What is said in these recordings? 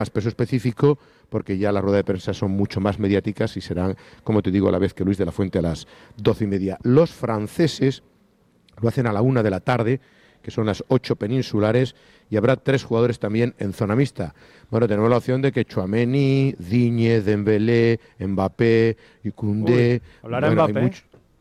más peso específico, porque ya las ruedas de prensa son mucho más mediáticas y serán, como te digo, a la vez que Luis de la Fuente a las 12:30. Los franceses lo hacen a la 1 de la tarde, que son las 8 peninsulares, y habrá 3 jugadores también en zona mixta. Bueno, tenemos la opción de que Tchouaméni, Digne, Dembélé, Mbappé y Koundé... Hablará bueno, Mbappé.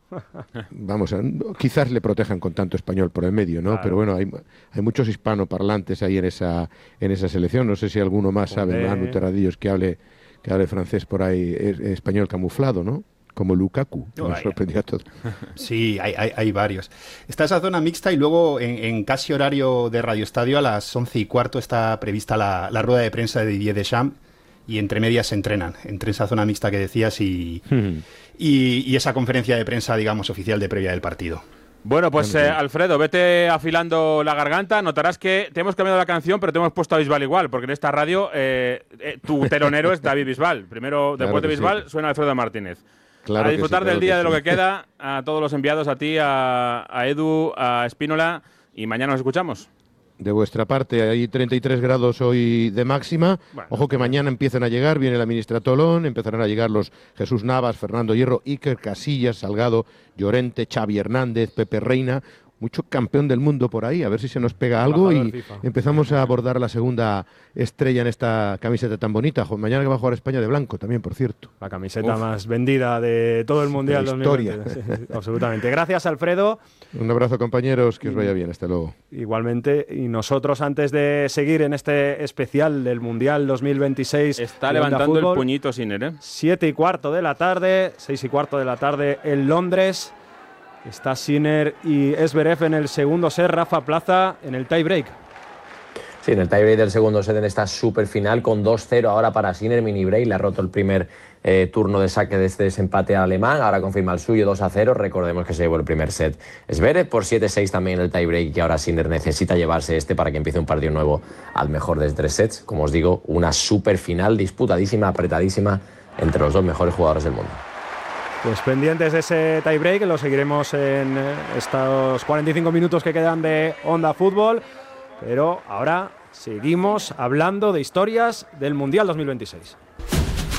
Vamos, quizás le protejan con tanto español por el medio, ¿no? Claro. Pero bueno, hay muchos hispanoparlantes ahí en esa selección. No sé si alguno más sabe, Manu Terradillos, que hable francés por ahí, español camuflado, ¿no? Como Lukaku, que nos sorprendió a todos. Sí, hay varios. Está esa zona mixta y luego en casi horario de Radio Estadio a las 11:15 está prevista la rueda de prensa de Didier Deschamps y entre medias se entrenan, entre esa zona mixta que decías y esa conferencia de prensa, digamos, oficial de previa del partido. Bueno, pues Alfredo, vete afilando la garganta. Notarás que te hemos cambiado la canción, pero te hemos puesto a Bisbal igual, porque en esta radio tu telonero es David Bisbal. Primero, Claro después de que Bisbal, sí. suena Alfredo Martínez. Claro A que disfrutar sí, del claro día, que de lo sí. que queda, a todos los enviados, a ti, a Edu, a Espínola, y mañana nos escuchamos. De vuestra parte, hay 33 grados hoy de máxima. Bueno, Ojo que mañana empiezan a llegar, viene la ministra Tolón, empezarán a llegar los Jesús Navas, Fernando Hierro, Iker Casillas, Salgado, Llorente, Xavi Hernández, Pepe Reina. Mucho campeón del mundo por ahí, a ver si se nos pega algo y FIFA. empezamos a abordar la segunda estrella en esta camiseta tan bonita. Mañana que va a jugar España de blanco también, por cierto. La camiseta más vendida de todo el Mundial de la historia. 2020. Sí, absolutamente. Gracias, Alfredo. Un abrazo, compañeros, que os vaya bien. Hasta luego. Igualmente, y nosotros antes de seguir en este especial del Mundial 2026 Está de Onda levantando Fútbol, el puñito Sinner, ¿eh? 7:15 de la tarde, 6:15 de la tarde en Londres. Está Sinner y Zverev en el segundo set, Rafa Plaza en el tie-break. Sí, en el tie-break del segundo set en esta super final con 2-0 ahora para Sinner, mini break, le ha roto el primer turno de saque de este desempate al alemán, ahora confirma el suyo 2-0, recordemos que se llevó el primer set Zverev por 7-6 también en el tie-break y ahora Sinner necesita llevarse este para que empiece un partido nuevo al mejor de 3 sets, como os digo, una super final disputadísima, apretadísima entre los dos mejores jugadores del mundo. Pues pendientes de ese tie-break, lo seguiremos en estos 45 minutos que quedan de Onda Fútbol, pero ahora seguimos hablando de historias del Mundial 2026.